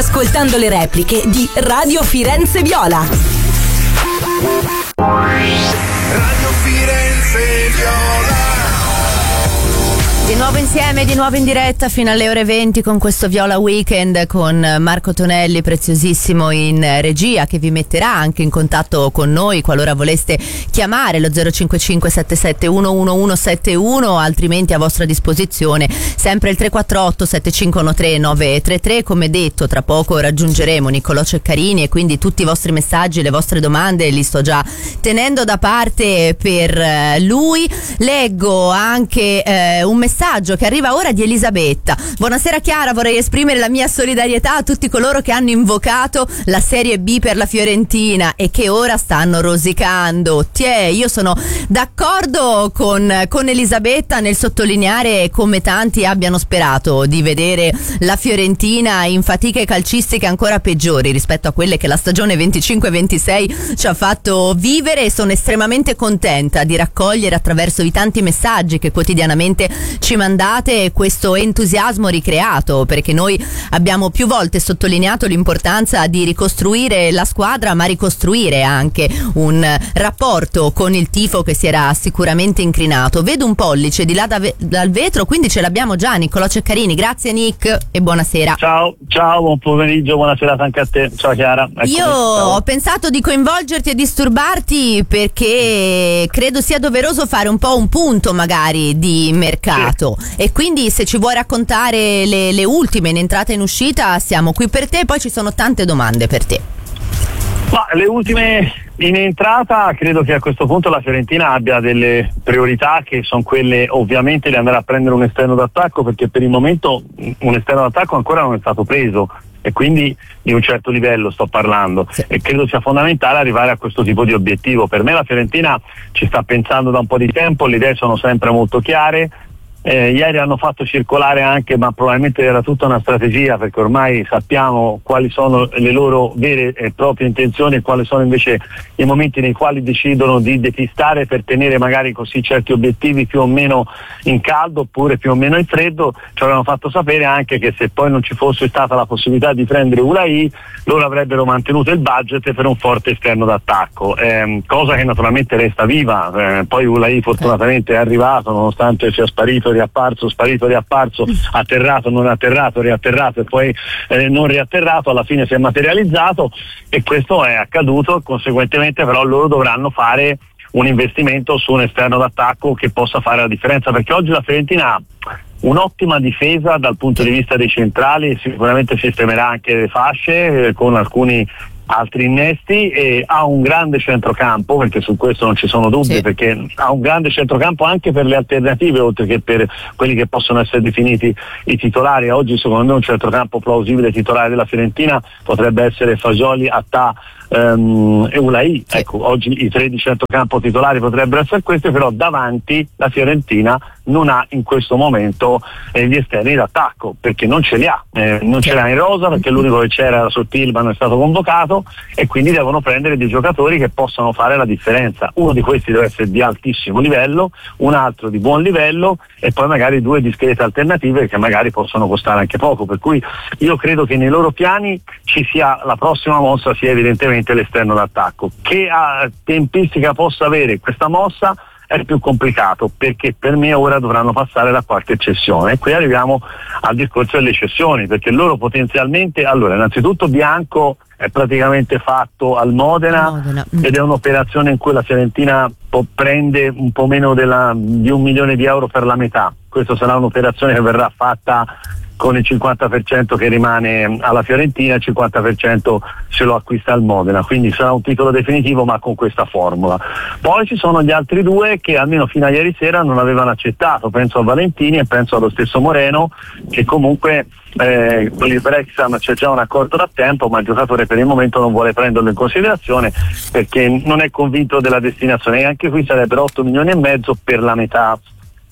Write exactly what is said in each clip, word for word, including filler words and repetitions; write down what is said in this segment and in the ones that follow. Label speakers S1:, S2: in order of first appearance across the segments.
S1: Ascoltando le repliche di Radio Firenze Viola.
S2: Radio Firenze Viola.
S3: Di nuovo insieme, di nuovo in diretta fino alle ore venti con questo Viola Weekend con Marco Tonelli, preziosissimo in regia, che vi metterà anche in contatto con noi qualora voleste chiamare lo zero cinque cinque sette sette uno uno uno sette uno, altrimenti a vostra disposizione sempre il tre quattro otto sette cinque uno tre nove tre tre. Come detto, tra poco raggiungeremo Niccolò Ceccarini e quindi tutti i vostri messaggi, le vostre domande li sto già tenendo da parte per lui. Leggo anche eh, un messaggio che arriva ora di Elisabetta. Buonasera Chiara, vorrei esprimere la mia solidarietà a tutti coloro che hanno invocato la Serie B per la Fiorentina e che ora stanno rosicando. Tiè, io sono d'accordo con, con Elisabetta nel sottolineare come tanti abbiano sperato di vedere la Fiorentina in fatiche calcistiche ancora peggiori rispetto a quelle che la stagione venticinque ventisei ci ha fatto vivere, e sono estremamente contenta di raccogliere attraverso i tanti messaggi che quotidianamente ci mandate questo entusiasmo ricreato, perché noi abbiamo più volte sottolineato l'importanza di ricostruire la squadra, ma ricostruire anche un rapporto con il tifo che si era sicuramente incrinato. Vedo un pollice di là da ve- dal vetro, quindi ce l'abbiamo già. Niccolò Ceccarini, grazie Nick e buonasera.
S4: Ciao, ciao, buon pomeriggio, buonasera anche a te. Ciao Chiara. Eccomi.
S3: Io
S4: ciao.
S3: Ho pensato di coinvolgerti e disturbarti perché credo sia doveroso fare un po' un punto magari di mercato. Sì. E quindi se ci vuoi raccontare le, le ultime in entrata e in uscita siamo qui per te, poi ci sono tante domande per te.
S4: Ma le ultime in entrata, credo che a questo punto la Fiorentina abbia delle priorità che sono quelle ovviamente di andare a prendere un esterno d'attacco, perché per il momento un esterno d'attacco ancora non è stato preso e quindi di un certo livello sto parlando, sì. E credo sia fondamentale arrivare a questo tipo di obiettivo. Per me la Fiorentina ci sta pensando da un po' di tempo, le idee sono sempre molto chiare. Eh, ieri hanno fatto circolare anche, ma probabilmente era tutta una strategia, perché ormai sappiamo quali sono le loro vere e proprie intenzioni e quali sono invece i momenti nei quali decidono di depistare per tenere magari così certi obiettivi più o meno in caldo oppure più o meno in freddo. Ci avevano fatto sapere anche che se poi non ci fosse stata la possibilità di prendere Ulai, loro avrebbero mantenuto il budget per un forte esterno d'attacco, eh, cosa che naturalmente resta viva. Eh, poi Ulai fortunatamente è arrivato, nonostante sia sparito, riapparso, sparito, riapparso, atterrato, non atterrato, riatterrato e poi eh, non riatterrato, alla fine si è materializzato e questo è accaduto. Conseguentemente però loro dovranno fare un investimento su un esterno d'attacco che possa fare la differenza, perché oggi la Fiorentina ha un'ottima difesa dal punto di vista dei centrali, sicuramente sistemerà anche le fasce eh, con alcuni altri innesti, e ha un grande centrocampo, perché su questo non ci sono dubbi, sì. Perché ha un grande centrocampo anche per le alternative oltre che per quelli che possono essere definiti i titolari. Oggi secondo me un centrocampo plausibile titolare della Fiorentina potrebbe essere Fagioli, Attà um, e Ulai, sì. Ecco, oggi i tre di centrocampo titolari potrebbero essere questi, però davanti la Fiorentina non ha in questo momento eh, gli esterni d'attacco, perché non ce li ha, eh, non ce li ha in rosa, perché l'unico che c'era era Sottilman, non è stato convocato, e quindi devono prendere dei giocatori che possano fare la differenza. Uno di questi deve essere di altissimo livello, un altro di buon livello e poi magari due discrete alternative che magari possono costare anche poco, per cui io credo che nei loro piani ci sia la prossima mossa sia evidentemente l'esterno d'attacco. Che a tempistica possa avere questa mossa è più complicato, perché per me ora dovranno passare da qualche cessione, e qui arriviamo al discorso delle cessioni, perché loro potenzialmente, allora innanzitutto Bianco è praticamente fatto al Modena, Modena. Mm. ed è un'operazione in cui la Fiorentina prende un po' meno della, di un milione di euro per la metà. Questa sarà un'operazione che verrà fatta con il cinquanta per cento che rimane alla Fiorentina, il cinquanta per cento se lo acquista al Modena, quindi sarà un titolo definitivo ma con questa formula. Poi ci sono gli altri due che almeno fino a ieri sera non avevano accettato, penso a Valentini e penso allo stesso Moreno, che comunque eh, con il Brexham c'è già un accordo da tempo, ma il giocatore per il momento non vuole prenderlo in considerazione perché non è convinto della destinazione, e anche qui sarebbero otto milioni e mezzo per la metà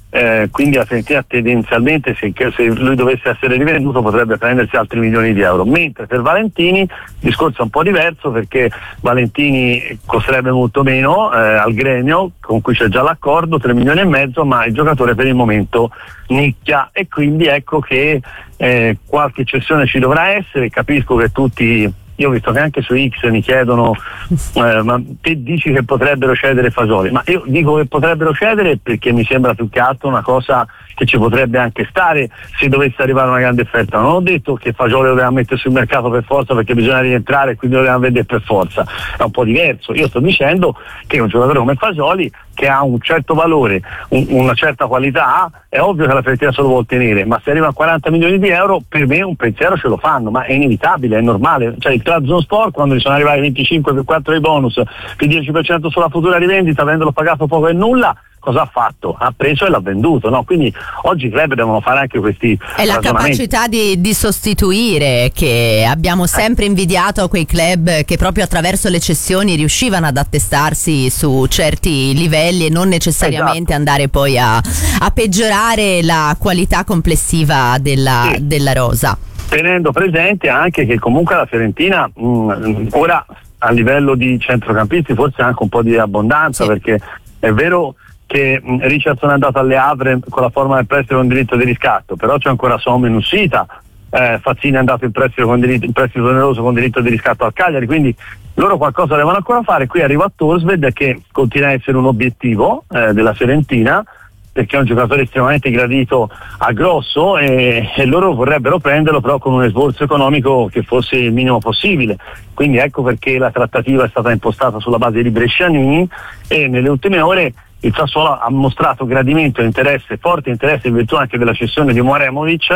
S4: Eh, quindi la Fiorentina tendenzialmente se, se lui dovesse essere rivenduto potrebbe prendersi altri milioni di euro, mentre per Valentini il discorso è un po' diverso, perché Valentini costerebbe molto meno eh, al Gremio, con cui c'è già l'accordo, tre milioni e mezzo, ma il giocatore per il momento nicchia, e quindi ecco che eh, qualche cessione ci dovrà essere. Capisco che tutti, io ho visto che anche su X mi chiedono eh, ma te dici che potrebbero cedere Fasoli, ma io dico che potrebbero cedere perché mi sembra più che altro una cosa che ci potrebbe anche stare se dovesse arrivare una grande offerta. Non ho detto che Fasoli lo doveva mettere sul mercato per forza perché bisogna rientrare e quindi lo doveva vendere per forza, è un po' diverso. Io sto dicendo che un giocatore come Fasoli, che ha un certo valore, un, una certa qualità, è ovvio che la Fiorentina se lo vuol tenere, ma se arriva a quaranta milioni di euro per me un pensiero ce lo fanno, ma è inevitabile, è normale. Cioè il Trabzonspor, quando gli sono arrivati venticinque per quattro dei bonus, più dieci per cento sulla futura rivendita, avendolo pagato poco e nulla, cosa ha fatto? Ha preso e l'ha venduto, no? Quindi oggi i club devono fare anche questi
S3: è la capacità di, di sostituire, che abbiamo sempre invidiato a quei club che proprio attraverso le cessioni riuscivano ad attestarsi su certi livelli e non necessariamente esatto. andare poi a, a peggiorare la qualità complessiva della, sì. della rosa,
S4: tenendo presente anche che comunque la Fiorentina mh, ora a livello di centrocampisti forse anche un po' di abbondanza, sì. perché è vero che Richardson è andato alle Havre con la forma del prestito con diritto di riscatto, però c'è ancora Sommo in uscita, eh, Fazzini è andato in prestito, con diritto, in prestito oneroso con diritto di riscatto al Cagliari, quindi loro qualcosa devono ancora fare. Qui arriva Torsved, che continua a essere un obiettivo eh, della Fiorentina, perché è un giocatore estremamente gradito a grosso, e, e loro vorrebbero prenderlo però con un esborso economico che fosse il minimo possibile. Quindi ecco perché la trattativa è stata impostata sulla base di Brescianini, e nelle ultime ore il Sassuolo ha mostrato gradimento e interesse, forte interesse in virtù anche della cessione di Moremovic,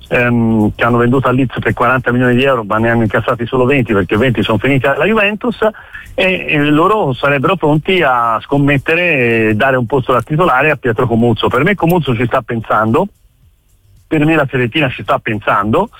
S4: ehm, che hanno venduto al Leeds per quaranta milioni di euro, ma ne hanno incassati solo venti perché venti sono finiti alla Juventus, e, e loro sarebbero pronti a scommettere e dare un posto da titolare a Pietro Comuzzo. Per me Comuzzo ci sta pensando, per me la Fiorentina ci sta pensando,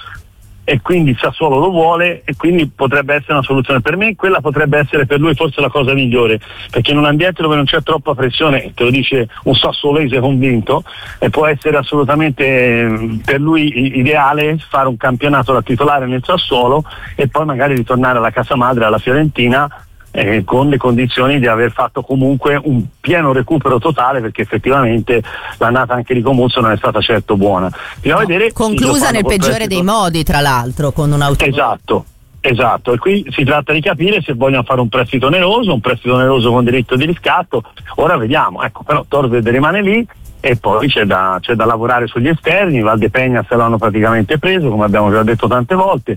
S4: e quindi il Sassuolo lo vuole, e quindi potrebbe essere una soluzione. Per me quella potrebbe essere per lui forse la cosa migliore, perché in un ambiente dove non c'è troppa pressione, te lo dice un sassuolese convinto, e può essere assolutamente per lui ideale fare un campionato da titolare nel Sassuolo e poi magari ritornare alla casa madre, alla Fiorentina, Eh, con le condizioni di aver fatto comunque un pieno recupero totale, perché effettivamente l'annata anche di Comuzzo non è stata certo buona. Bisogna
S3: no,
S4: vedere,
S3: conclusa nel peggiore dei modi, tra l'altro, con un autogol.
S4: Esatto, esatto, e qui si tratta di capire se vogliono fare un prestito oneroso, un prestito oneroso con diritto di riscatto. Ora vediamo, ecco, però Torsved rimane lì, e poi c'è da, c'è da lavorare sugli esterni. Valdepeña se l'hanno praticamente preso, come abbiamo già detto tante volte.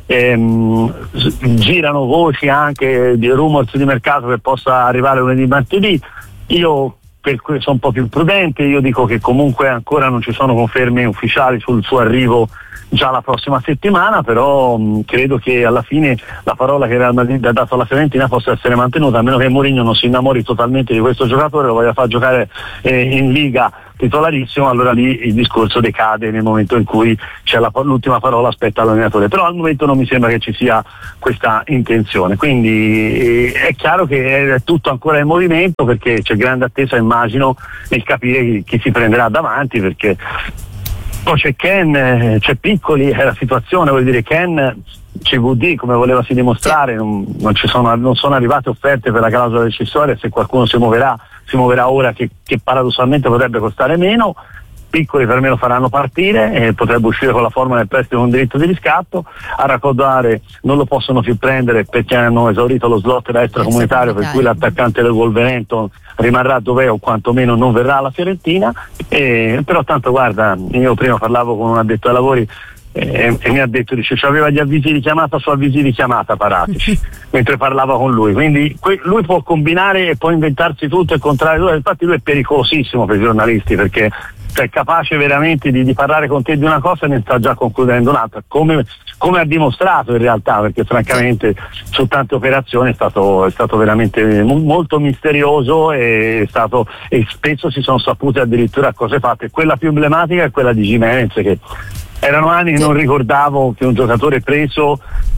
S4: Ehm, girano voci anche di rumors di mercato che possa arrivare lunedì martedì. Io per questo sono un po' più prudente, io dico che comunque ancora non ci sono conferme ufficiali sul suo arrivo già la prossima settimana, però mh, credo che alla fine la parola che Real Madrid ha dato alla Fiorentina possa essere mantenuta, a meno che Mourinho non si innamori totalmente di questo giocatore, lo voglia far giocare eh, in Liga titolarissimo, allora lì il discorso decade nel momento in cui c'è la, l'ultima parola spetta all'allenatore, però al momento non mi sembra che ci sia questa intenzione, quindi eh, è chiaro che è tutto ancora in movimento, perché c'è grande attesa, immagino, nel capire chi, chi si prenderà davanti, perché poi c'è Ken, c'è Piccoli, è la situazione, vuol dire Ken C V D come volevasi dimostrare, non, non, ci sono, non sono arrivate offerte per la clausola rescissoria, se qualcuno si muoverà si muoverà ora, che, che paradossalmente potrebbe costare meno. Piccoli per me lo faranno partire, e potrebbe uscire con la forma del prestito con diritto di riscatto. A Raccordare non lo possono più prendere perché hanno esaurito lo slot da extracomunitario, per cui l'attaccante del Wolverhampton rimarrà dov'è o quantomeno non verrà alla Fiorentina. E, però tanto guarda, io prima parlavo con un addetto ai lavori e, e mi ha detto, dice, aveva gli avvisi di chiamata su avvisi di chiamata paratici mentre parlava con lui, quindi que- lui può combinare e può inventarsi tutto e contrario, infatti lui è pericolosissimo per i giornalisti, perché è capace veramente di, di parlare con te di una cosa e ne sta già concludendo un'altra, come, come ha dimostrato in realtà, perché francamente su tante operazioni è stato, è stato veramente mo- molto misterioso, e, è stato, e spesso si sono sapute addirittura cose fatte. Quella più emblematica è quella di Gimenez, che erano anni che non ricordavo che un giocatore preso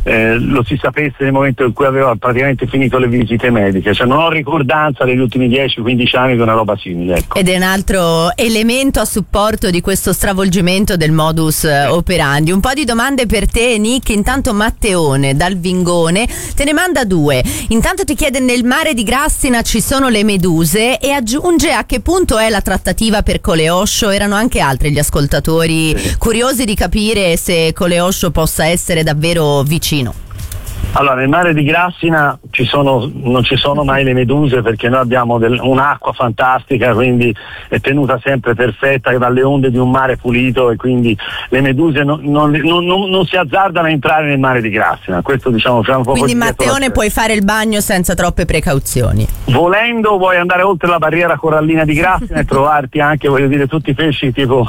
S4: eh, lo si sapesse nel momento in cui aveva praticamente finito le visite mediche, cioè non ho ricordanza degli ultimi dieci quindici anni di una roba simile, ecco.
S3: Ed è un altro elemento a supporto di questo stravolgimento del modus operandi. Un po' di domande per te, Nick. Intanto Matteone dal Vingone te ne manda due. Intanto ti chiede: nel mare di Grassina ci sono le meduse, e aggiunge a che punto è la trattativa per Coleoscio. Erano anche altri gli ascoltatori curiosi di capire se Coleoscio possa essere davvero vicino.
S4: Allora, nel mare di Grassina ci sono, non ci sono mai le meduse, perché noi abbiamo del, un'acqua fantastica, quindi è tenuta sempre perfetta dalle onde di un mare pulito, e quindi le meduse non, non, non, non, non si azzardano a entrare nel mare di Grassina. Questo, diciamo, c'è un po'.
S3: Quindi Matteone puoi fare il bagno senza troppe precauzioni.
S4: Volendo vuoi andare oltre la barriera corallina di Grassina e trovarti anche, voglio dire, tutti i pesci tipo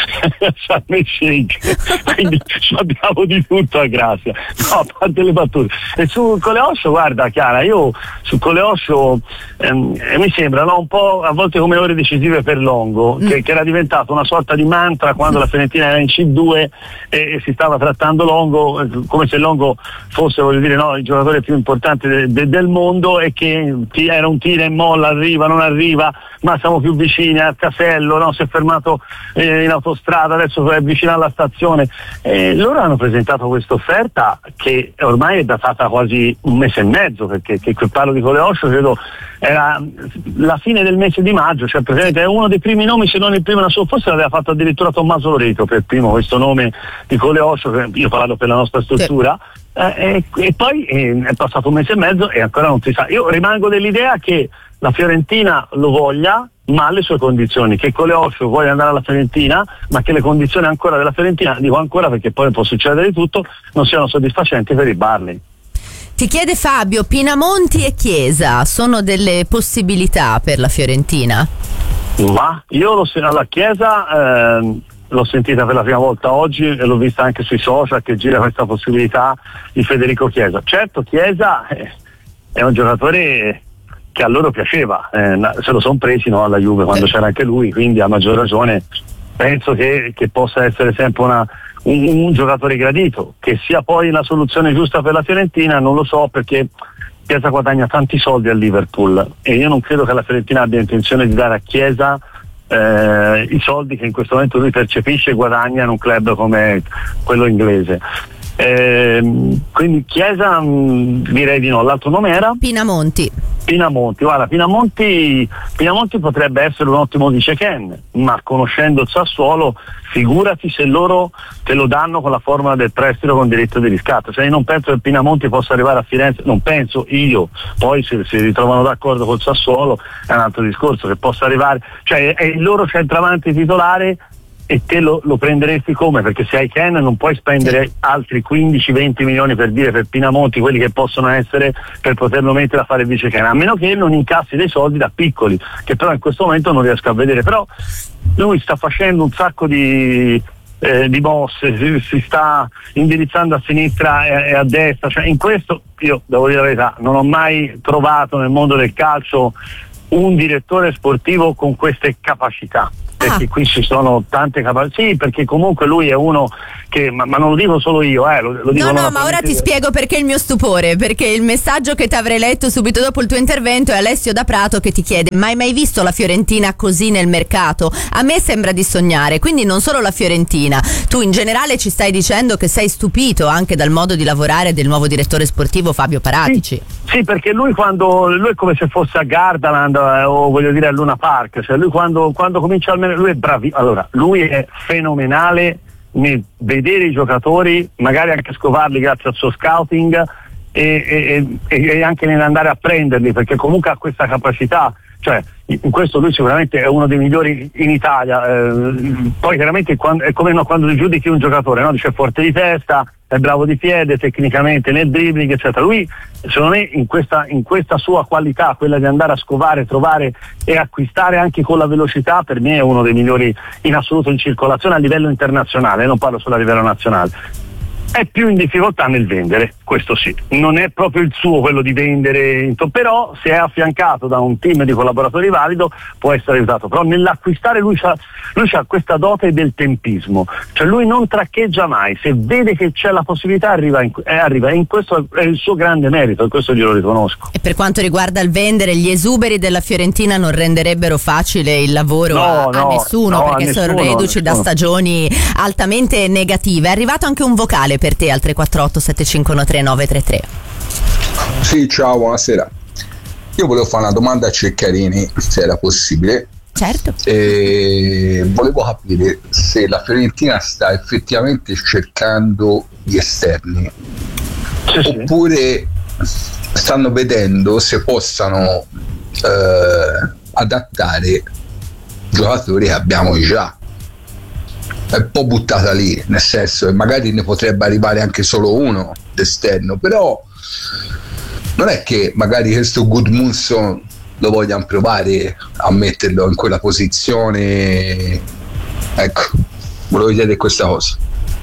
S4: Sharm el Sheikh, quindi abbiamo di tutto a Grassina. No, a parte le battute. E su Coleoscio, guarda Chiara, io su Coleoscio ehm, mi sembrano un po' a volte come ore decisive per Longo, mm. che, che era diventato una sorta di mantra quando la Fiorentina era in C due e, e si stava trattando Longo eh, come se Longo fosse, voglio dire, no, il giocatore più importante de, de, del mondo, e che ti, era un tira e molla, arriva, non arriva, ma siamo più vicini al casello, no? Si è fermato eh, in autostrada, adesso è vicino alla stazione. E loro hanno presentato questa offerta che ormai è datata quasi un mese e mezzo, perché che parlo di Coleoscio credo era la fine del mese di maggio, cioè praticamente è uno dei primi nomi, se non il primo, forse l'aveva fatto addirittura Tommaso Loreto per primo questo nome di Coleoscio, io parlo per la nostra struttura. Sì. Eh, e, e poi eh, è passato un mese e mezzo e ancora non si sa. Io rimango dell'idea che la Fiorentina lo voglia, ma alle sue condizioni, che Coleoscio voglia andare alla Fiorentina, ma che le condizioni ancora della Fiorentina, dico ancora perché poi può succedere di tutto, non siano soddisfacenti per i Barley.
S3: Ti chiede Fabio: Pinamonti e Chiesa sono delle possibilità per la Fiorentina?
S4: Ma io lo alla Chiesa eh, l'ho sentita per la prima volta oggi e l'ho vista anche sui social che gira questa possibilità di Federico Chiesa. Certo, Chiesa eh, è un giocatore che a loro piaceva, eh, se lo sono presi, no, alla Juve quando c'era anche lui, quindi a maggior ragione penso che, che possa essere sempre una, un, un giocatore gradito. Che sia poi la soluzione giusta per la Fiorentina non lo so, perché Chiesa guadagna tanti soldi al Liverpool e io non credo che la Fiorentina abbia intenzione di dare a Chiesa eh, i soldi che in questo momento lui percepisce e guadagna in un club come quello inglese. Eh, quindi Chiesa mh, direi di no. L'altro nome era?
S3: Pinamonti.
S4: Pinamonti, guarda, Pinamonti, Pinamonti potrebbe essere un ottimo vice Ken, ma conoscendo il Sassuolo, figurati se loro te lo danno con la formula del prestito con diritto di riscatto. Cioè io non penso che Pinamonti possa arrivare a Firenze, non penso io, poi se si ritrovano d'accordo col Sassuolo è un altro discorso, che possa arrivare, cioè è il loro centravanti titolare e te lo, lo prenderesti come? Perché se hai Ken non puoi spendere altri quindici venti milioni per dire per Pinamonti, quelli che possono essere, per poterlo mettere a fare vice Ken, a meno che non incassi dei soldi da piccoli, che però in questo momento non riesco a vedere. Però lui sta facendo un sacco di eh, di mosse, si, si sta indirizzando a sinistra e, e a destra, cioè in questo io devo dire la verità, non ho mai trovato nel mondo del calcio un direttore sportivo con queste capacità. Perché ah. qui ci sono tante capacità, sì, perché comunque lui è uno che, ma, ma non lo dico solo io, eh, lo, lo dico
S3: no no ma ora ti spiego perché il mio stupore, perché il messaggio che ti avrei letto subito dopo il tuo intervento è Alessio da Prato che ti chiede: ma hai mai visto la Fiorentina così nel mercato? A me sembra di sognare. Quindi non solo la Fiorentina, tu in generale ci stai dicendo che sei stupito anche dal modo di lavorare del nuovo direttore sportivo Fabio Paratici.
S4: Sì, sì, perché lui quando lui è come se fosse a Gardaland eh, o voglio dire a Luna Park, cioè lui quando, quando comincia almeno lui è bravissimo, allora lui è fenomenale nel vedere i giocatori, magari anche scovarli grazie al suo scouting e, e, e anche nell'andare a prenderli, perché comunque ha questa capacità, cioè in questo lui sicuramente è uno dei migliori in Italia. Eh, poi chiaramente quando, è come no, quando giudichi un giocatore, no? Dice è forte di testa, è bravo di piede, tecnicamente nel dribbling eccetera. Lui secondo me in questa, in questa sua qualità, quella di andare a scovare, trovare e acquistare anche con la velocità, per me è uno dei migliori in assoluto in circolazione a livello internazionale, non parlo solo a livello nazionale. è più in difficoltà nel vendere, questo sì, non è proprio il suo quello di vendere, però se è affiancato da un team di collaboratori valido può essere aiutato, però nell'acquistare lui ha lui c'ha questa dote del tempismo, cioè lui non traccheggia mai, se vede che c'è la possibilità arriva in, eh, arriva, in questo è il suo grande merito, e questo glielo riconosco.
S3: E per quanto riguarda il vendere, gli esuberi della Fiorentina non renderebbe facile il lavoro
S4: no,
S3: a,
S4: no,
S3: a nessuno,
S4: no,
S3: perché
S4: a
S3: sono
S4: nessuno,
S3: reduci da stagioni altamente negative. È arrivato anche un vocale per te al tre quattro otto sette cinque uno tre nove tre tre.
S5: Sì, ciao, buonasera. Io volevo fare una domanda a Ceccarini, se era possibile.
S3: Certo.
S5: E volevo capire se la Fiorentina sta effettivamente cercando gli esterni,
S4: sì,
S5: oppure stanno vedendo se possano eh, adattare giocatori che abbiamo già. È un po' buttata lì, nel senso che magari ne potrebbe arrivare anche solo uno d'esterno, però non è che magari questo Gudmundsson lo vogliamo provare a metterlo in quella posizione. Ecco, volevo chiedere questa cosa.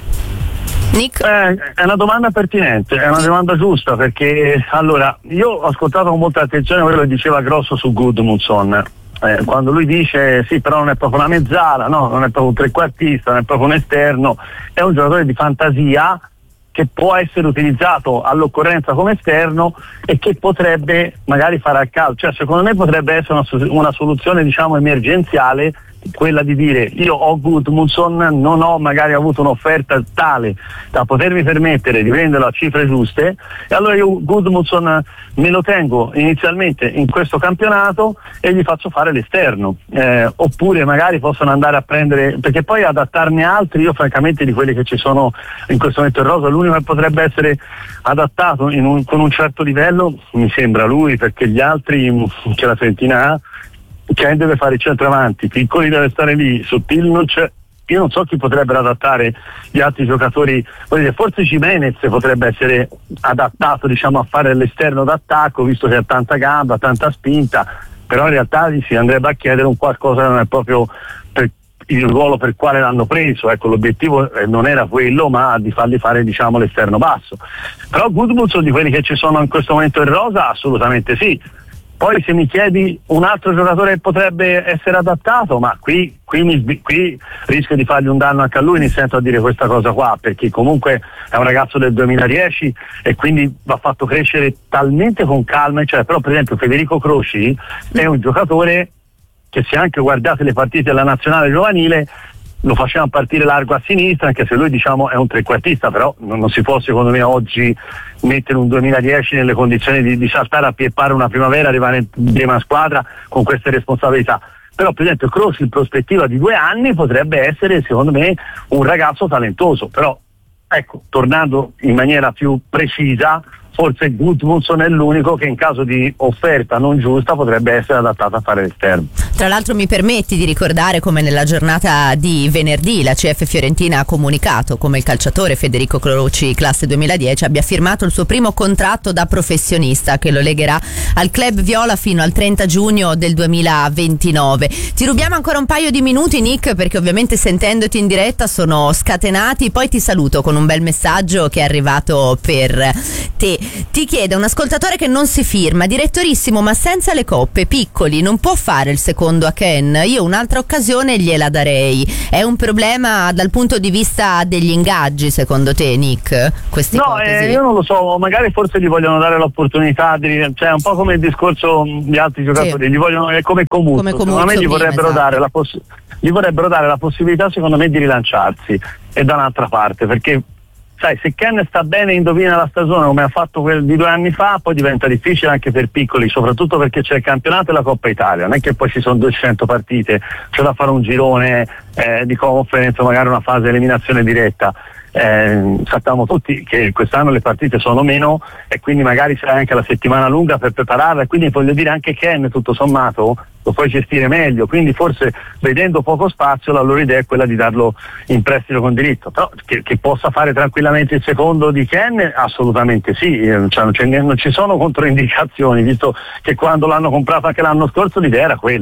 S3: Nick?
S4: Eh, è una domanda pertinente, è una domanda giusta, perché allora io ho ascoltato con molta attenzione quello che diceva Grosso su Gudmundsson. Eh, quando lui dice sì, però non è proprio una mezzala, no, non è proprio un trequartista, non è proprio un esterno, è un giocatore di fantasia che può essere utilizzato all'occorrenza come esterno e che potrebbe magari fare al calcio, cioè secondo me potrebbe essere una, una soluzione diciamo emergenziale, quella di dire io ho Gudmundsson, non ho magari avuto un'offerta tale da potermi permettere di venderlo a cifre giuste, e allora io Gudmundsson me lo tengo inizialmente in questo campionato e gli faccio fare l'esterno, eh, oppure magari possono andare a prendere, perché poi adattarne altri, io francamente di quelli che ci sono in questo momento in rosa l'unico che potrebbe essere adattato in un, con un certo livello mi sembra lui, perché gli altri che la Fiorentina ha, Ken deve fare il centravanti, Piccoli deve stare lì, Sottil non c'è, io non so chi potrebbero adattare gli altri giocatori, forse Gimenez potrebbe essere adattato diciamo a fare l'esterno d'attacco, visto che ha tanta gamba, tanta spinta, però in realtà gli si andrebbe a chiedere un qualcosa che non è proprio per il ruolo per quale l'hanno preso, ecco, l'obiettivo non era quello, ma di fargli fare diciamo l'esterno basso. Però Gudmundsson, di quelli che ci sono in questo momento in rosa, assolutamente sì. Poi se mi chiedi un altro giocatore che potrebbe essere adattato, ma qui, qui, mi, qui rischio di fargli un danno anche a lui, iniziando a dire questa cosa qua, perché comunque è un ragazzo del duemiladieci e quindi va fatto crescere talmente con calma, cioè, però per esempio Federico Croci è un giocatore che, se anche guardate le partite della nazionale giovanile, lo facevano partire largo a sinistra, anche se lui diciamo è un trequartista, però non, non si può secondo me oggi mettere un duemiladieci nelle condizioni di, di saltare a piepare una primavera, arrivare in prima squadra con queste responsabilità. Però per esempio Croce in prospettiva di due anni potrebbe essere secondo me un ragazzo talentoso, però ecco, tornando in maniera più precisa, forse Gudmundsson è l'unico che in caso di offerta non giusta potrebbe essere adattato a fare l'esterno.
S3: Tra l'altro mi permetti di ricordare come nella giornata di venerdì la C F Fiorentina ha comunicato come il calciatore Federico Croci, classe duemiladieci, abbia firmato il suo primo contratto da professionista che lo legherà al club viola fino al trenta giugno del duemilaventinove. Ti rubiamo ancora un paio di minuti, Nick, perché ovviamente sentendoti in diretta sono scatenati, poi ti saluto con un bel messaggio che è arrivato per te. Ti chiede un ascoltatore che non si firma: direttorissimo, ma senza le coppe, Piccoli non può fare il secondo a Ken? Io un'altra occasione gliela darei. È un problema dal punto di vista degli ingaggi, secondo te, Nick? Queste
S4: no, eh, io non lo so, magari forse gli vogliono dare l'opportunità di, cioè un po' come il discorso di altri giocatori, sì. Gli vogliono, è come Comuzzo, come secondo me gli vorrebbero, esatto. dare la poss- gli vorrebbero dare la possibilità secondo me di rilanciarsi, e da un'altra parte, perché sai, se Ken sta bene e indovina la stagione come ha fatto quel di due anni fa, poi diventa difficile anche per Piccoli, soprattutto perché c'è il campionato e la Coppa Italia, non è che poi ci sono duecento partite, c'è da fare un girone eh, di conference, magari una fase di eliminazione diretta. Eh, sappiamo tutti che quest'anno le partite sono meno e quindi magari c'è anche la settimana lunga per prepararla, e quindi voglio dire anche Ken tutto sommato lo puoi gestire meglio, quindi forse vedendo poco spazio la loro idea è quella di darlo in prestito con diritto, però che, che possa fare tranquillamente il secondo di Ken assolutamente sì, eh, cioè non, c'è, non ci sono controindicazioni, visto che quando l'hanno comprato anche l'anno scorso l'idea era quella.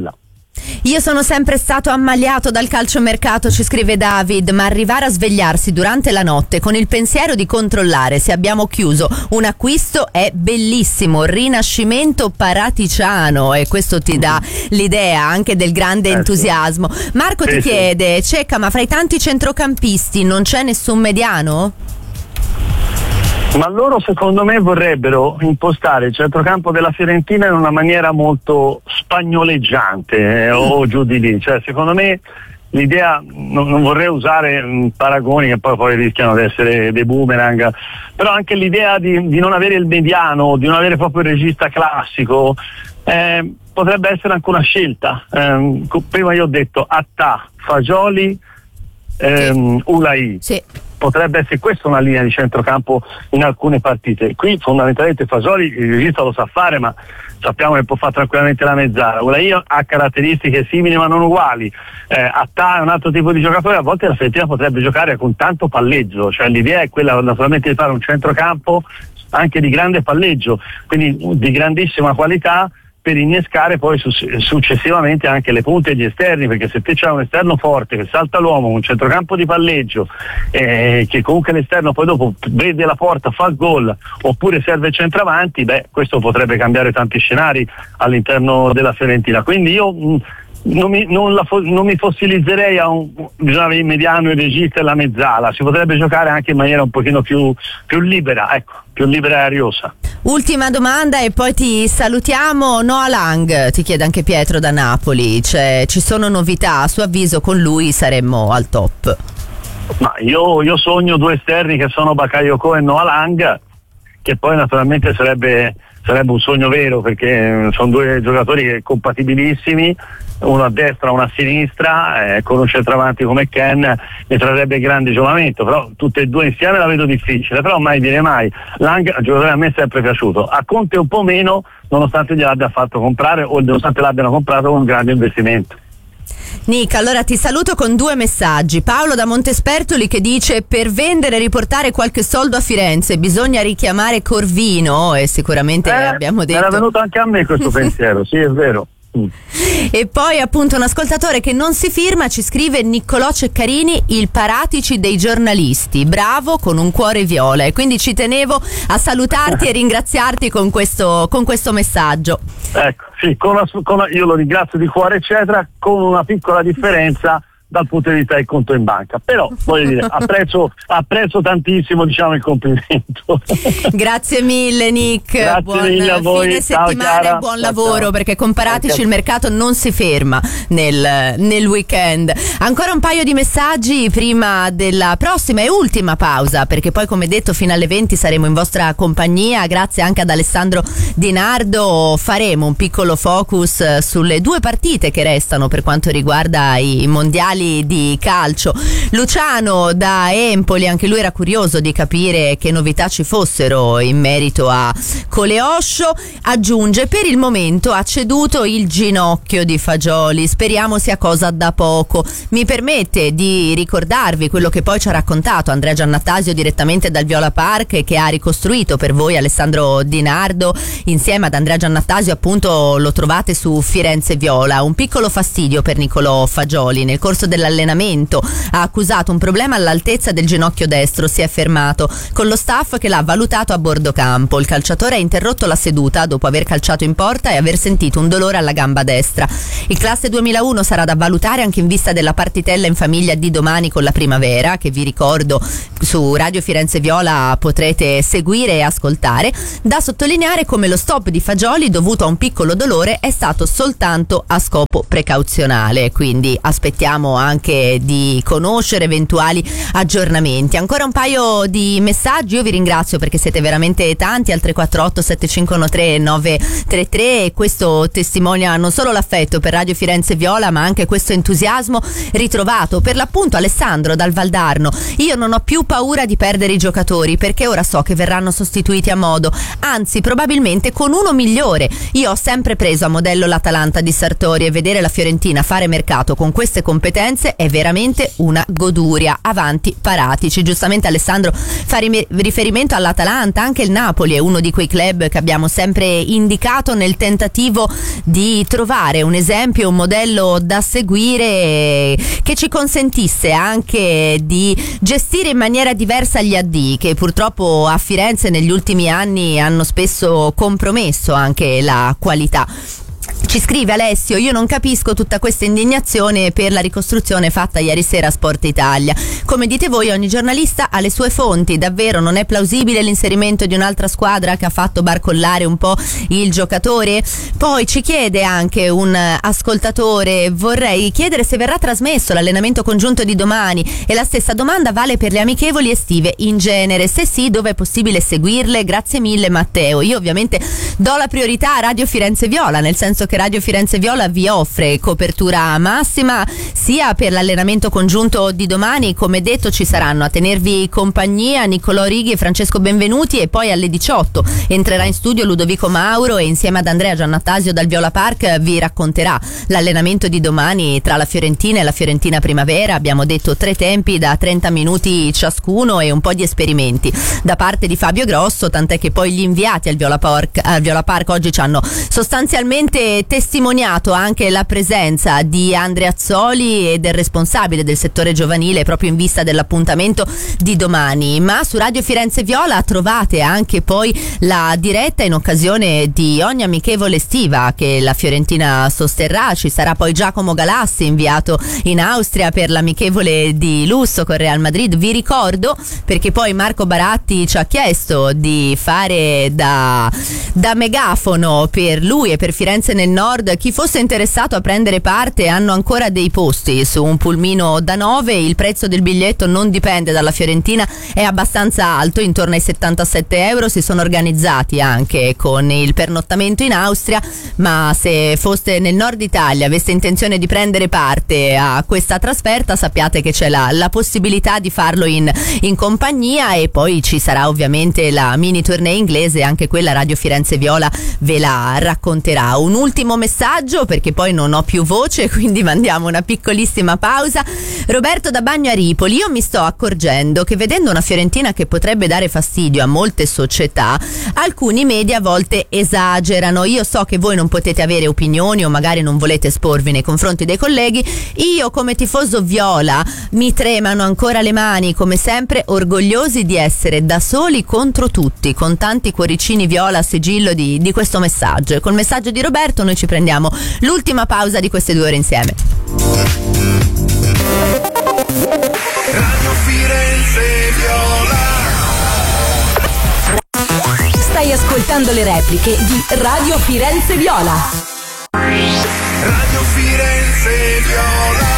S3: Io sono sempre stato ammaliato dal calciomercato, ci scrive David, ma arrivare a svegliarsi durante la notte con il pensiero di controllare se abbiamo chiuso un acquisto è bellissimo, rinascimento paraticiano, e questo ti dà l'idea anche del grande eh, entusiasmo. Marco sì, ti chiede, Cecca, ma fra i tanti centrocampisti non c'è nessun mediano?
S4: Ma loro secondo me vorrebbero impostare il centrocampo della Fiorentina in una maniera molto spagnoleggiante eh, o giù di lì, cioè secondo me l'idea, non, non vorrei usare mh, paragoni che poi, poi rischiano di essere dei boomerang, però anche l'idea di, di non avere il mediano, di non avere proprio il regista classico, eh, potrebbe essere anche una scelta. Eh, prima io ho detto Attà, Fagioli, ehm, sì. Ulai. Sì. Potrebbe essere questa una linea di centrocampo in alcune partite. Qui fondamentalmente Fagioli il regista lo sa fare, ma sappiamo che può fare tranquillamente la mezzala. Ulai ha caratteristiche simili ma non uguali. Eh, Attà è un altro tipo di giocatore, a volte la Fiorentina potrebbe giocare con tanto palleggio, cioè l'idea è quella naturalmente di fare un centrocampo anche di grande palleggio, quindi di grandissima qualità, per innescare poi successivamente anche le punte e gli esterni, perché se te c'è un esterno forte che salta l'uomo, un centrocampo di palleggio, eh, che comunque l'esterno poi dopo vede la porta, fa il gol, oppure serve il centravanti, beh, questo potrebbe cambiare tanti scenari all'interno della Fiorentina. Quindi io mh, non, mi, non, la, non mi fossilizzerei a un bisogna il mediano, il regista e la mezzala, si potrebbe giocare anche in maniera un pochino più, più libera, ecco, più libera e ariosa.
S3: Ultima domanda e poi ti salutiamo. Noah Lang, ti chiede anche Pietro da Napoli, cioè, ci sono novità? A suo avviso con lui saremmo al top?
S4: Ma io, io sogno due esterni che sono Bakayoko e Noah Lang, che poi naturalmente sarebbe, sarebbe un sogno vero, perché sono due giocatori che compatibilissimi, uno a destra, uno a sinistra, eh, con un centravanti come Ken ne trarrebbe grande giovamento, però tutte e due insieme la vedo difficile, però mai dire mai. Lang, il giocatore a me è sempre piaciuto, a Conte un po' meno, nonostante gliel'abbia fatto comprare o nonostante l'abbiano comprato con un grande investimento.
S3: Nick, allora ti saluto con due messaggi. Paolo da Montespertoli che dice: per vendere e riportare qualche soldo a Firenze bisogna richiamare Corvino, e sicuramente
S4: eh,
S3: abbiamo detto...
S4: Era venuto anche a me questo pensiero, sì, è vero. Mm.
S3: E poi appunto un ascoltatore che non si firma ci scrive: Niccolò Ceccarini, il Paratici dei giornalisti, bravo, con un cuore viola, e quindi ci tenevo a salutarti e ringraziarti con questo, con questo messaggio.
S4: Ecco, sì, con una, con una, io lo ringrazio di cuore eccetera, con una piccola differenza dal punto di vista del conto in banca, però voglio dire, apprezzo, apprezzo tantissimo, diciamo, il complimento.
S3: Grazie mille Nick,
S4: grazie
S3: buon
S4: mille a voi.
S3: fine
S4: Ciao,
S3: settimana
S4: Chiara.
S3: e buon
S4: Ciao,
S3: lavoro,
S4: ciao.
S3: perché con Paratici il mercato non si ferma nel, nel weekend. Ancora un paio di messaggi prima della prossima e ultima pausa, perché poi come detto fino alle venti saremo in vostra compagnia. Grazie anche ad Alessandro Di Nardo, faremo un piccolo focus sulle due partite che restano per quanto riguarda i mondiali di calcio. Luciano da Empoli, anche lui era curioso di capire che novità ci fossero in merito a Coleoscio, aggiunge: per il momento ha ceduto il ginocchio di Fagioli, speriamo sia cosa da poco. Mi permette di ricordarvi quello che poi ci ha raccontato Andrea Giannattasio direttamente dal Viola Park, che ha ricostruito per voi Alessandro Di Nardo insieme ad Andrea Giannattasio, appunto lo trovate su Firenze Viola. Un piccolo fastidio per Niccolò Fagioli: nel corso dell'allenamento ha accusato un problema all'altezza del ginocchio destro, si è fermato con lo staff che l'ha valutato a bordo campo. Il calciatore ha interrotto la seduta dopo aver calciato in porta e aver sentito un dolore alla gamba destra. Il classe duemilauno sarà da valutare anche in vista della partitella in famiglia di domani con la Primavera, che vi ricordo su Radio Firenze Viola potrete seguire e ascoltare. Da sottolineare come lo stop di Fagioli dovuto a un piccolo dolore è stato soltanto a scopo precauzionale, quindi aspettiamo anche di conoscere eventuali aggiornamenti. Ancora un paio di messaggi, io vi ringrazio perché siete veramente tanti, al tre quattro otto sette cinque uno tre nove tre tre, e questo testimonia non solo l'affetto per Radio Firenze Viola ma anche questo entusiasmo ritrovato. Per l'appunto Alessandro dal Valdarno: io non ho più paura di perdere i giocatori perché ora so che verranno sostituiti a modo, anzi probabilmente con uno migliore. Io ho sempre preso a modello l'Atalanta di Sartori e vedere la Fiorentina fare mercato con queste competenze Firenze è veramente una goduria. Avanti Paratici. Giustamente Alessandro fa rim- riferimento all'Atalanta, anche il Napoli è uno di quei club che abbiamo sempre indicato nel tentativo di trovare un esempio, un modello da seguire che ci consentisse anche di gestire in maniera diversa gli addii, che purtroppo a Firenze negli ultimi anni hanno spesso compromesso anche la qualità. Ci scrive Alessio: io non capisco tutta questa indignazione per la ricostruzione fatta ieri sera a Sport Italia. Come dite voi, ogni giornalista ha le sue fonti. Davvero non è plausibile l'inserimento di un'altra squadra che ha fatto barcollare un po' il giocatore? Poi ci chiede anche un ascoltatore: vorrei chiedere se verrà trasmesso l'allenamento congiunto di domani, e la stessa domanda vale per le amichevoli estive in genere. Se sì, dove è possibile seguirle? Grazie mille Matteo. Io ovviamente do la priorità a Radio Firenze Viola, nel senso che Radio Firenze Viola vi offre copertura massima sia per l'allenamento congiunto di domani. Come detto, ci saranno a tenervi compagnia Niccolò Righi e Francesco Benvenuti, e poi alle diciotto entrerà in studio Ludovico Mauro e insieme ad Andrea Giannattasio dal Viola Park vi racconterà l'allenamento di domani tra la Fiorentina e la Fiorentina Primavera. Abbiamo detto tre tempi da trenta minuti ciascuno e un po' di esperimenti da parte di Fabio Grosso, tant'è che poi gli inviati al Viola Park, al Viola Park oggi ci hanno sostanzialmente testimoniato anche la presenza di Andrea Azzoli e del responsabile del settore giovanile proprio in vista dell'appuntamento di domani. Ma su Radio Firenze Viola trovate anche poi la diretta in occasione di ogni amichevole estiva che la Fiorentina sosterrà. Ci sarà poi Giacomo Galassi, inviato in Austria per l'amichevole di lusso con Real Madrid. Vi ricordo, perché poi Marco Baratti ci ha chiesto di fare da, da megafono per lui e per Firenze nel Nord, chi fosse interessato a prendere parte, hanno ancora dei posti su un pulmino da nove. Il prezzo del biglietto non dipende dalla Fiorentina, è abbastanza alto, intorno ai settantasette euro. Si sono organizzati anche con il pernottamento in Austria, ma se foste nel Nord Italia, aveste intenzione di prendere parte a questa trasferta, sappiate che c'è la, la possibilità di farlo in, in compagnia. E poi ci sarà ovviamente la mini tournée inglese, anche quella Radio Firenze Viola ve la racconterà. Un ultimo messaggio perché poi non ho più voce, quindi mandiamo una piccolissima pausa. Roberto da Bagno a Ripoli: io mi sto accorgendo che vedendo una Fiorentina che potrebbe dare fastidio a molte società, alcuni media a volte esagerano. Io so che voi non potete avere opinioni o magari non volete esporvi nei confronti dei colleghi. Io come tifoso viola mi tremano ancora le mani, come sempre orgogliosi di essere da soli contro tutti, con tanti cuoricini viola a sigillo di, di questo messaggio. E col messaggio di Roberto noi ci prendiamo l'ultima pausa di queste due ore insieme.
S2: Radio Firenze Viola.
S1: Stai ascoltando le repliche di Radio Firenze Viola.
S2: Radio Firenze Viola.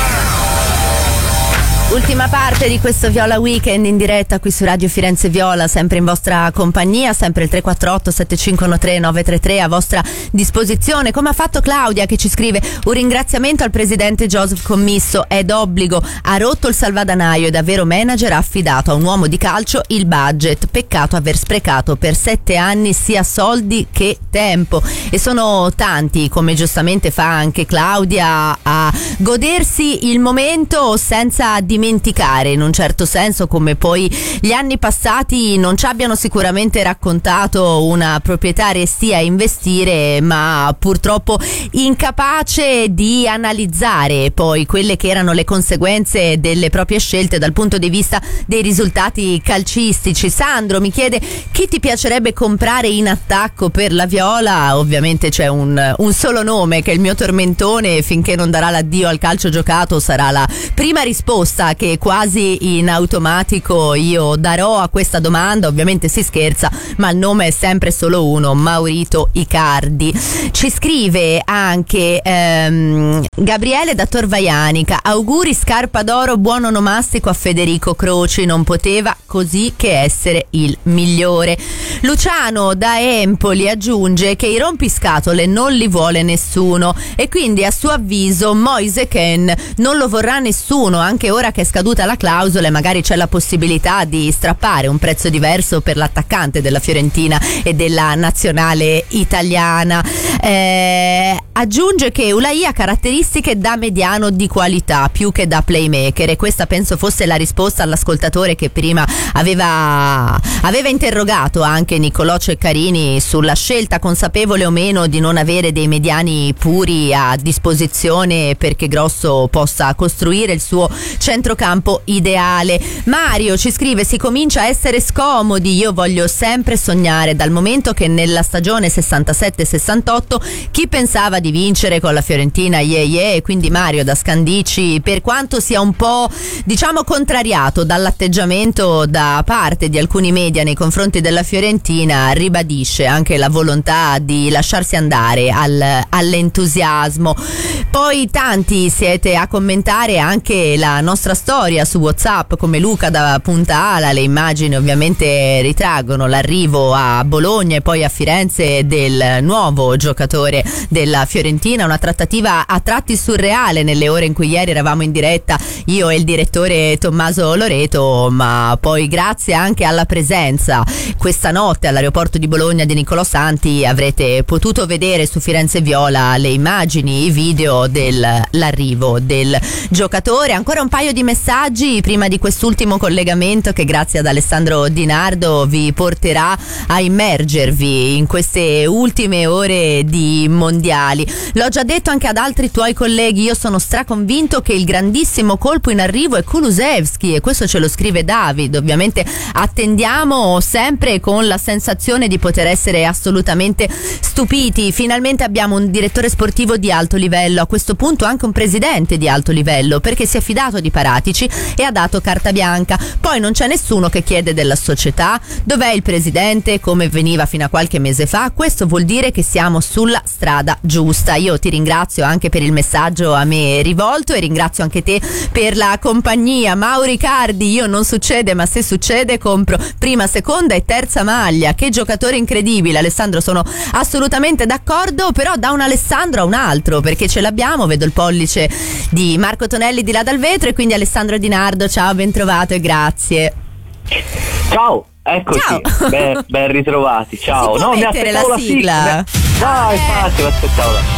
S3: Ultima parte di questo Viola Weekend in diretta qui su Radio Firenze Viola, sempre in vostra compagnia, sempre il tre quattro otto sette cinque uno tre nove tre tre a vostra disposizione. Come ha fatto Claudia, che ci scrive: un ringraziamento al presidente Joseph Commisso, è d'obbligo, ha rotto il salvadanaio e davvero manager ha affidato a un uomo di calcio il budget, peccato aver sprecato per sette anni sia soldi che tempo. E sono tanti, come giustamente fa anche Claudia, a godersi il momento senza dimenticare in un certo senso come poi gli anni passati non ci abbiano sicuramente raccontato una proprietà restia a investire, ma purtroppo incapace di analizzare poi quelle che erano le conseguenze delle proprie scelte dal punto di vista dei risultati calcistici. Sandro mi chiede: chi ti piacerebbe comprare in attacco per la Viola? Ovviamente c'è un, un solo nome che è il mio tormentone, finché non darà l'addio al calcio giocato sarà la prima risposta che quasi in automatico io darò a questa domanda. Ovviamente si scherza, ma il nome è sempre solo uno: Maurito Icardi. Ci scrive anche ehm, Gabriele da Torvaianica: auguri scarpa d'oro, buon onomastico a Federico Croci, non poteva così che essere il migliore. Luciano da Empoli aggiunge che i rompiscatole non li vuole nessuno e quindi a suo avviso Moise Kean non lo vorrà nessuno, anche ora che è scaduta la clausola e magari c'è la possibilità di strappare un prezzo diverso per l'attaccante della Fiorentina e della nazionale italiana. Eh, aggiunge che Ulai ha caratteristiche da mediano di qualità più che da playmaker, e questa penso fosse la risposta all'ascoltatore che prima aveva, aveva interrogato anche Niccolò Ceccarini sulla scelta, consapevole o meno, di non avere dei mediani puri a disposizione perché Grosso possa costruire il suo centrocampo ideale. Mario ci scrive: si comincia a essere scomodi, io voglio sempre sognare, dal momento che nella stagione sessantasette sessantotto chi pensava di vincere con la Fiorentina, yeah yeah, quindi Mario da Scandicci, per quanto sia un po' diciamo contrariato dall'atteggiamento da parte di alcuni media nei confronti della Fiorentina, ribadisce anche la volontà di lasciarsi andare al, all'entusiasmo. Poi tanti siete a commentare anche la nostra storia su WhatsApp, come Luca da Punta Ala. Le immagini ovviamente ritraggono l'arrivo a Bologna e poi a Firenze del nuovo giocatore della Fiorentina, una trattativa a tratti surreale nelle ore in cui ieri eravamo in diretta io e il direttore Tommaso Loreto, ma poi grazie anche alla presenza questa notte all'aeroporto di Bologna di Niccolò Santi avrete potuto vedere su Firenze Viola le immagini, i video dell'arrivo del giocatore. Ancora un paio di messaggi prima di quest'ultimo collegamento che grazie ad Alessandro Di Nardo vi porterà a immergervi in queste ultime ore di mondiali. L'ho già detto anche ad altri tuoi colleghi, io sono straconvinto che il grandissimo colpo in arrivo è Kulusevski, e questo ce lo scrive David. Ovviamente attendiamo sempre con la sensazione di poter essere assolutamente stupiti. Finalmente abbiamo un direttore sportivo di alto livello, a questo punto anche un presidente di alto livello, perché si è fidato di Paratici e ha dato carta bianca. Poi non c'è nessuno che chiede della società dov'è il presidente, come veniva fino a qualche mese fa. Questo vuol dire che siamo sulla strada giusta. Io ti ringrazio anche per il messaggio a me rivolto e ringrazio anche te per la compagnia. Mauri Cardi: io non succede, ma se succede compro prima, seconda e terza maglia. Che giocatore incredibile. Alessandro, sono assolutamente d'accordo, però da un Alessandro a un altro, perché ce l'abbiamo, vedo il pollice di Marco Tonelli di là dal vetro, e quindi Alessandro Di Nardo, ciao, ben trovato e grazie.
S6: Ciao, eccoci,
S3: Ciao.
S6: ben, ben ritrovati, ciao.
S3: Si può
S6: no, mi
S3: mettere
S6: aspettavo
S3: la
S6: la
S3: sigla?
S6: sigla. No,
S3: Ah,
S6: infatti, mi aspettavo la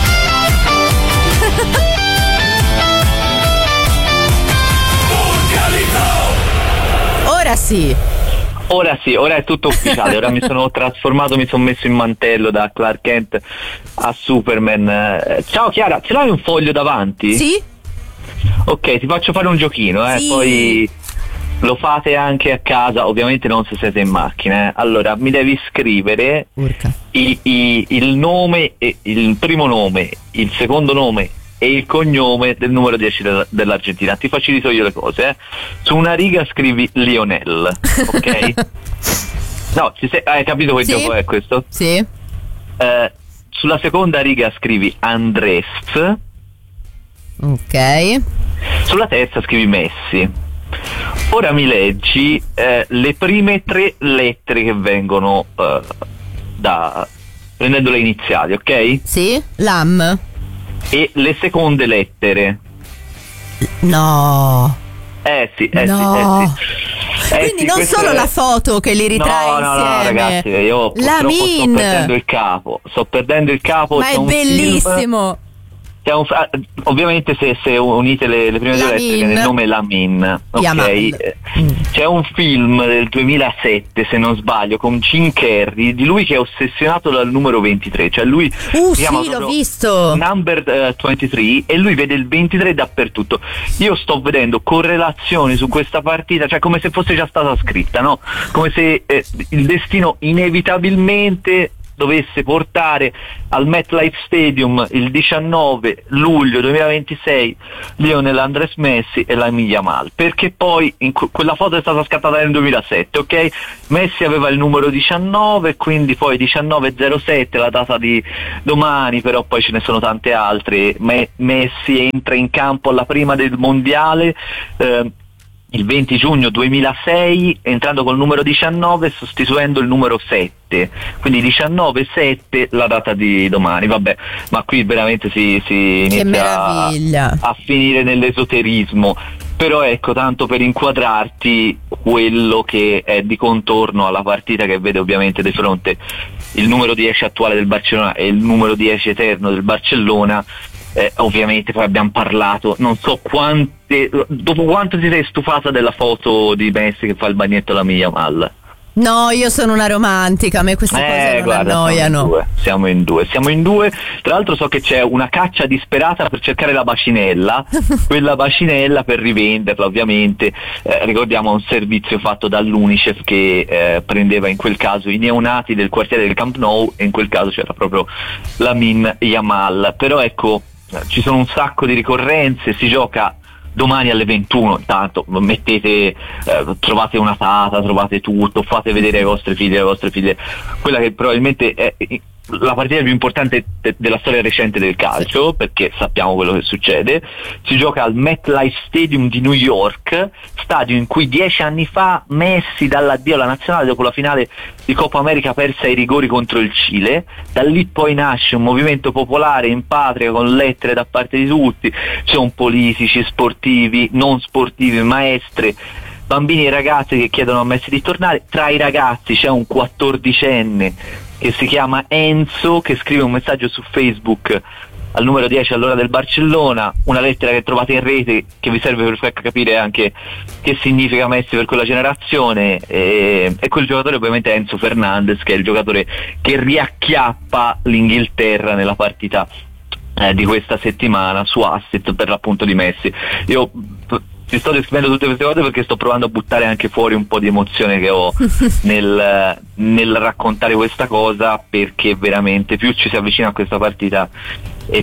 S3: Ora sì.
S6: Ora sì, ora è tutto ufficiale, ora mi sono trasformato, mi sono messo in mantello da Clark Kent a Superman. Eh, Ciao Chiara, ce l'hai un foglio davanti?
S3: Sì?
S6: Ok, ti faccio fare un giochino, eh,
S3: Sì.
S6: poi lo fate anche a casa, ovviamente non se siete in macchina. Eh. Allora, mi devi scrivere
S3: Urca.
S6: i, i, il nome, e il primo nome, il secondo nome e il cognome del numero dieci della, dell'Argentina. Ti facilito io le cose, eh. Su una riga scrivi Lionel, ok? No, ci sei, hai capito che
S3: Sì.
S6: gioco è questo?
S3: Sì.
S6: Eh, sulla seconda riga scrivi Andrés,
S3: Ok.
S6: sulla terza scrivi Messi. Ora mi leggi eh, le prime tre lettere che vengono eh, da prendendo le iniziali, ok?
S3: Sì? Lam?
S6: E le seconde lettere.
S3: No.
S6: Eh sì, eh
S3: No.
S6: sì, eh sì. Eh
S3: Quindi
S6: sì,
S3: non
S6: questo
S3: solo
S6: è-
S3: la foto che li ritrae
S6: no, no,
S3: insieme.
S6: no, ragazzi, io purtroppo sto
S3: Lamin.
S6: perdendo il capo. Sto perdendo il capo.
S3: Ma
S6: c'è
S3: è
S6: un film-
S3: bellissimo.
S6: c'è un, ah, ovviamente se, se unite le, le prime due
S3: Lamin.
S6: lettere viene il nome Lamin, ok?
S3: Yamal.
S6: Eh,
S3: Mm.
S6: C'è un film del duemilasette, se non sbaglio, con Jim Carrey, di lui che è ossessionato dal numero ventitré, cioè lui
S3: Uh,
S6: si chiama
S3: sì, l'ho
S6: proprio
S3: visto.
S6: Number eh, ventitré, e lui vede il ventitré dappertutto. Io sto vedendo correlazioni su questa partita, cioè come se fosse già stata scritta, no? Come se eh, il destino inevitabilmente dovesse portare al MetLife Stadium il diciannove luglio duemilaventisei Lionel Andrés Messi e Lamine Yamal, perché poi in que- quella foto è stata scattata nel duemilasette, ok? Messi aveva il numero diciannove, quindi poi diciannove zero sette la data di domani, però poi ce ne sono tante altre. Me- Messi entra in campo alla prima del mondiale eh, il venti giugno duemilasei, entrando col numero diciannove, sostituendo il numero sette, quindi diciannove sette la data di domani. Vabbè, ma qui veramente si, si
S3: Che
S6: inizia a,
S3: meraviglia.
S6: a finire nell'esoterismo. Però ecco, tanto per inquadrarti quello che è di contorno alla partita, che vede ovviamente di fronte il numero dieci attuale del Barcellona e il numero dieci eterno del Barcellona. Eh, ovviamente poi abbiamo parlato, non so quante, dopo quanto ti sei stufata della foto di Messi che fa il bagnetto alla Yamal?
S3: No, io sono una romantica, a me queste
S6: eh,
S3: cose non
S6: guarda,
S3: annoiano.
S6: Siamo in, due, siamo in due, siamo in due. Tra l'altro so che c'è una caccia disperata per cercare la bacinella, quella bacinella per rivenderla ovviamente. Eh, ricordiamo un servizio fatto dall'Unicef che eh, prendeva in quel caso i neonati del quartiere del Camp Nou, e in quel caso c'era proprio Lamine Yamal. Però ecco, ci sono un sacco di ricorrenze, si gioca domani alle ventuno, intanto mettete, eh, trovate una tata, trovate tutto, fate vedere ai vostri figli e alle vostre figlie quella che probabilmente è la partita più importante de- della storia recente del calcio, perché sappiamo quello che succede. Si gioca al MetLife Stadium di New York, stadio in cui dieci anni fa Messi dall'addio alla nazionale dopo la finale di Coppa America persa ai rigori contro il Cile. Da lì poi nasce un movimento popolare in patria con lettere da parte di tutti, ci sono politici, sportivi, non sportivi, maestre, bambini e ragazzi che chiedono a Messi di tornare. Tra i ragazzi c'è un quattordicenne che si chiama Enzo, che scrive un messaggio su Facebook al numero dieci all'ora del Barcellona, una lettera che trovate in rete che vi serve per far capire anche che significa Messi per quella generazione, e, e quel giocatore ovviamente è Enzo Fernandez, che è il giocatore che riacchiappa l'Inghilterra nella partita eh, di questa settimana su assist per l'appunto di Messi. Io ti sto descrivendo tutte queste cose perché sto provando a buttare anche fuori un po' di emozione che ho nel, nel raccontare questa cosa, perché veramente più ci si avvicina a questa partita e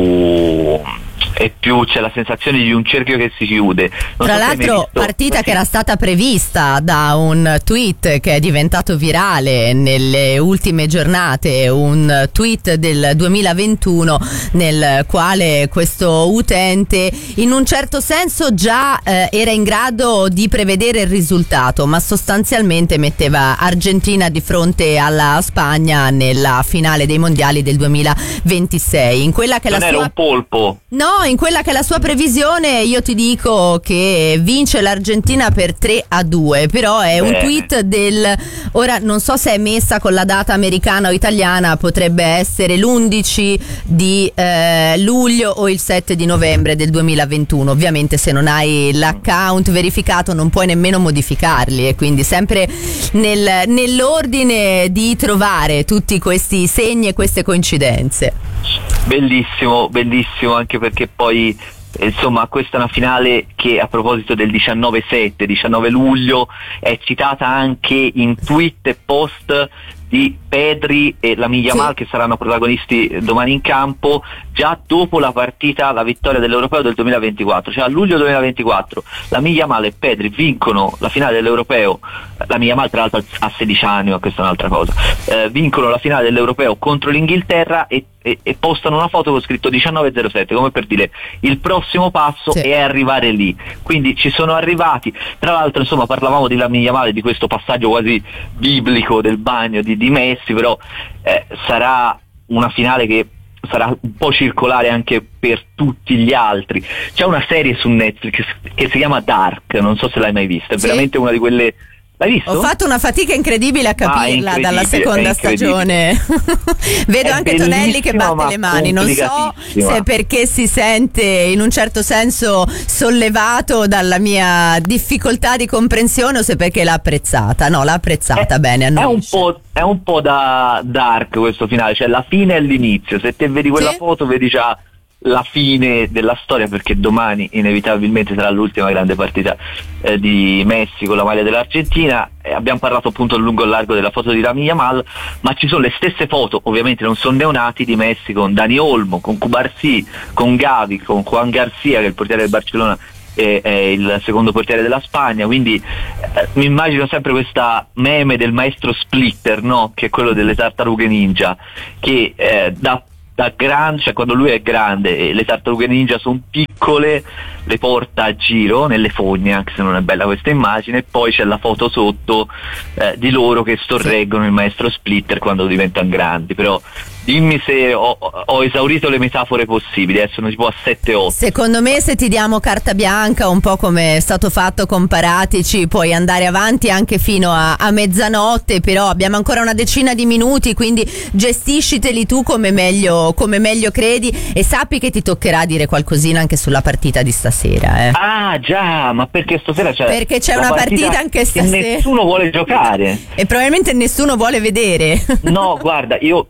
S6: più e più c'è la sensazione di un cerchio che si chiude. Non
S3: Tra
S6: so
S3: l'altro partita sì. che era stata prevista da un tweet che è diventato virale nelle ultime giornate, un tweet del duemilaventuno nel quale questo utente in un certo senso già eh, era in grado di prevedere il risultato, ma sostanzialmente metteva Argentina di fronte alla Spagna nella finale dei mondiali del duemilaventisei. In quella che
S6: non
S3: la
S6: era
S3: sua...
S6: un polpo.
S3: No, in quella che è la sua previsione io ti dico che vince l'Argentina per tre a due, però è Bene. un tweet del, ora non so se è messa con la data americana o italiana, potrebbe essere l'undici di eh, luglio o il sette di novembre del duemilaventuno. Ovviamente se non hai l'account verificato non puoi nemmeno modificarli, e quindi sempre nel, nell'ordine di trovare tutti questi segni e queste coincidenze.
S6: Bellissimo, bellissimo, anche perché poi insomma questa è una finale che, a proposito del diciannove sette, diciannove luglio, è citata anche in tweet e post di Pedri e Lamine Yamal, sì. che saranno protagonisti domani in campo, già dopo la partita, la vittoria dell'Europeo del duemilaventiquattro, cioè a luglio duemilaventiquattro Lamine Yamal e Pedri vincono la finale dell'Europeo. Lamine Yamal tra l'altro ha sedici anni, ma questa è un'altra cosa. Eh, vincono la finale dell'Europeo contro l'Inghilterra e, e, e postano una foto con scritto diciannove zero sette, come per dire il prossimo passo sì. è arrivare lì. Quindi ci sono arrivati. Tra l'altro insomma parlavamo di Lamine Yamal, di questo passaggio quasi biblico del bagno di, di Messi, però eh, sarà una finale che sarà un po' circolare anche per tutti gli altri. C'è una serie su Netflix che si chiama Dark, non so se l'hai mai vista, è sì. veramente una di quelle. L'hai visto? Ho
S3: fatto una fatica incredibile a capirla
S6: ah,
S3: dalla seconda stagione. Vedo
S6: è
S3: anche Tonelli che batte le mani, non so se è perché si sente in un certo senso sollevato dalla mia difficoltà di comprensione o se perché l'ha apprezzata. No, l'ha apprezzata
S6: è,
S3: bene.
S6: È un, po', è un po' da Dark questo finale, cioè la fine e l'inizio. Se te vedi quella sì? foto vedi già la fine della storia, perché domani inevitabilmente sarà l'ultima grande partita eh, di Messi con la maglia dell'Argentina. Eh, abbiamo parlato appunto a lungo e largo della foto di Lamine Yamal, ma ci sono le stesse foto, ovviamente non sono neonati, di Messi con Dani Olmo, con Cubarsí, con Gavi, con Juan Garcia, che è il portiere del Barcellona e è il secondo portiere della Spagna. Quindi eh, mi immagino sempre questa meme del maestro Splitter, no? Che è quello delle tartarughe ninja, che eh, da da grande, cioè quando lui è grande e le tartarughe ninja sono piccole, le porta a giro nelle fogne, anche se non è bella questa immagine, e poi c'è la foto sotto eh, di loro che sorreggono il maestro Splitter quando diventano grandi. Però dimmi se ho, ho esaurito le metafore possibili, adesso sono tipo a sette otto.
S3: Secondo me se ti diamo carta bianca, un po' come è stato fatto con Paratici, puoi andare avanti anche fino a, a mezzanotte, però abbiamo ancora una decina di minuti, quindi gestisciteli tu come meglio, come meglio credi, e sappi che ti toccherà dire qualcosina anche sulla partita di stasera. Eh.
S6: Ah già, ma perché stasera c'è
S3: Perché c'è una partita, partita anche stasera
S6: e nessuno vuole giocare
S3: e probabilmente nessuno vuole vedere.
S6: No, guarda, io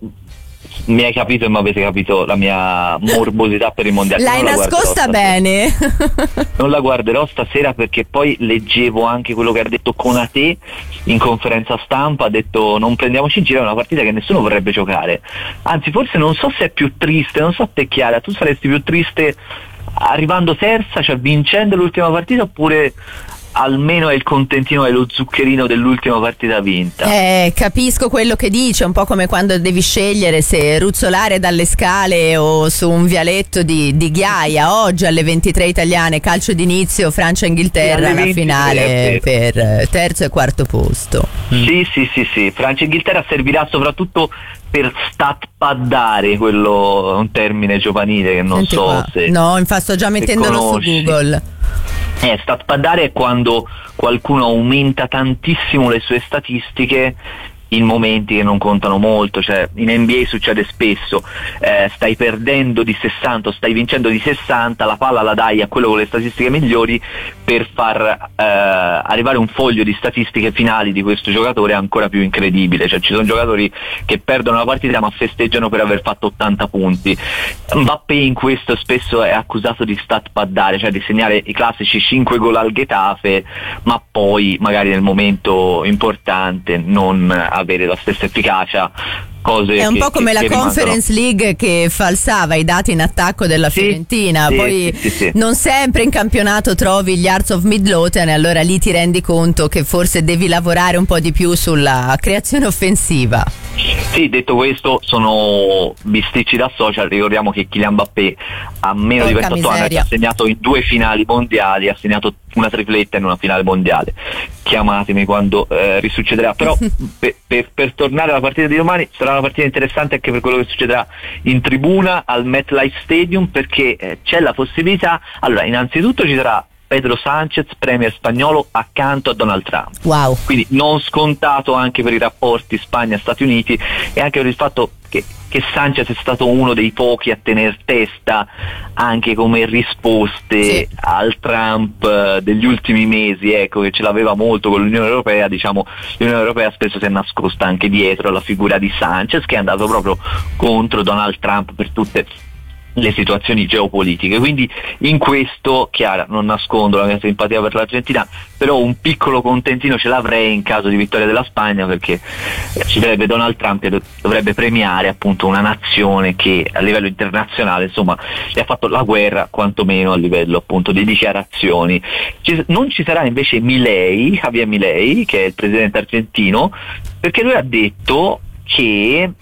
S6: mi hai capito e mi avete capito la mia morbosità per i mondiali.
S3: L'hai
S6: non
S3: nascosta
S6: la
S3: bene.
S6: Non la guarderò stasera perché poi leggevo anche quello che ha detto Konaté in conferenza stampa, ha detto non prendiamoci in giro, è una partita che nessuno vorrebbe giocare, anzi forse non so se è più triste, non so te Chiara, tu saresti più triste arrivando terza, cioè vincendo l'ultima partita, oppure almeno è il contentino, è lo zuccherino dell'ultima partita vinta?
S3: Eh, capisco quello che dice, un po' come quando devi scegliere se ruzzolare dalle scale o su un vialetto di, di ghiaia. Oggi alle ventitré italiane, calcio d'inizio, Francia-Inghilterra, la finale per terzo e quarto posto.
S6: Sì, sì, sì, sì, Francia-Inghilterra servirà soprattutto per statpaddare, quello è un termine giovanile che non
S3: Senti
S6: so
S3: qua.
S6: se
S3: no, infatti sto già mettendolo su Google.
S6: Eh, statpaddare è quando qualcuno aumenta tantissimo le sue statistiche in momenti che non contano molto, cioè in N B A succede spesso, eh, stai perdendo di sessanta o stai vincendo di sessanta, la palla la dai a quello con le statistiche migliori per far eh, arrivare un foglio di statistiche finali di questo giocatore ancora più incredibile, cioè ci sono giocatori che perdono la partita ma festeggiano per aver fatto ottanta punti. Mbappé in questo spesso è accusato di statpaddare, cioè di segnare i classici cinque gol al Getafe ma poi magari nel momento importante non avere la stessa efficacia, cose
S3: è un
S6: che,
S3: po' come
S6: che,
S3: la
S6: che
S3: Conference League che falsava i dati in attacco della
S6: sì,
S3: Fiorentina,
S6: sì,
S3: poi
S6: sì, sì.
S3: non sempre in campionato trovi gli Hearts of Midlothian e allora lì ti rendi conto che forse devi lavorare un po' di più sulla creazione offensiva.
S6: Sì, detto questo, sono bisticci da social. Ricordiamo che Kylian Mbappé a meno
S3: Porca
S6: di ventotto anni ha segnato in due finali mondiali, ha segnato una tripletta in una finale mondiale. Chiamatemi quando eh, risuccederà, però per, per, per tornare alla partita di domani, sarà una partita interessante anche per quello che succederà in tribuna al MetLife Stadium, perché eh, c'è la possibilità, allora innanzitutto ci sarà Pedro Sánchez, premier spagnolo, accanto a Donald Trump.
S3: Wow.
S6: Quindi non scontato anche per i rapporti Spagna-Stati Uniti e anche per il fatto che, che Sánchez è stato uno dei pochi a tener testa anche come risposte
S3: sì.
S6: al Trump eh, degli ultimi mesi, ecco, che ce l'aveva molto con l'Unione Europea. Diciamo, l'Unione Europea spesso si è nascosta anche dietro la figura di Sánchez, che è andato proprio contro Donald Trump per tutte le situazioni geopolitiche. Quindi in questo, Chiara, non nascondo la mia simpatia per l'Argentina, però un piccolo contentino ce l'avrei in caso di vittoria della Spagna, perché ci sarebbe Donald Trump che dovrebbe premiare appunto una nazione che a livello internazionale insomma le ha fatto la guerra, quantomeno a livello appunto di dichiarazioni. Ci, non ci sarà invece Milei, Javier Milei, che è il presidente argentino, perché lui ha detto che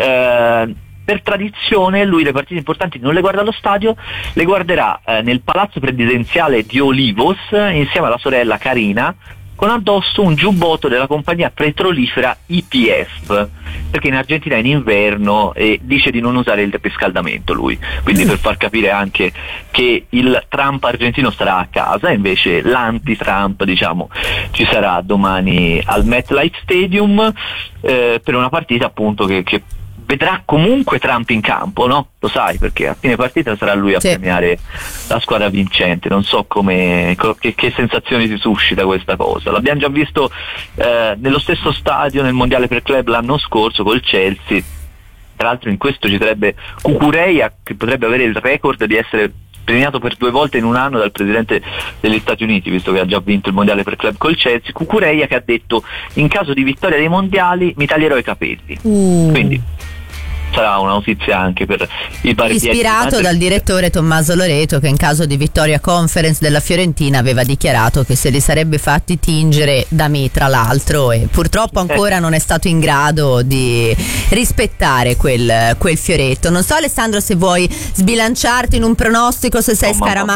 S6: eh, per tradizione lui le partite importanti non le guarda allo stadio, le guarderà eh, nel palazzo presidenziale di Olivos insieme alla sorella Karina, con addosso un giubbotto della compagnia petrolifera Y P F, perché in Argentina è in inverno e dice di non usare il riscaldamento lui, quindi per far capire anche che il Trump argentino starà a casa, invece l'anti-Trump diciamo ci sarà domani al MetLife Stadium eh, per una partita appunto che, che vedrà comunque Trump in campo, no? Lo sai, perché a fine partita sarà lui a sì. premiare la squadra vincente. Non so come che, che sensazioni ti suscita questa cosa. L'abbiamo già visto eh, nello stesso stadio nel mondiale per club l'anno scorso col Chelsea. Tra l'altro in questo ci sarebbe Cucurella, che potrebbe avere il record di essere premiato per due volte in un anno dal presidente degli Stati Uniti, visto che ha già vinto il mondiale per club col Chelsea. Cucurella che ha detto: in caso di vittoria dei mondiali mi taglierò i capelli. uh. Quindi sarà una notizia anche per i vari
S3: ispirato
S6: piedi.
S3: Dal direttore Tommaso Loreto, che in caso di vittoria conference della Fiorentina aveva dichiarato che se li sarebbe fatti tingere da me tra l'altro, e purtroppo ancora eh. non è stato in grado di rispettare quel, quel fioretto. Non so Alessandro se vuoi sbilanciarti in un pronostico, se sei
S6: oh,
S3: scaramato